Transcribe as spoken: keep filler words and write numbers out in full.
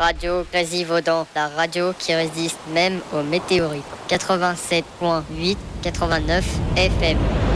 Radio Grésivaudan, la radio qui résiste même aux météorites. quatre-vingt-sept virgule huit, quatre-vingt-neuf F M.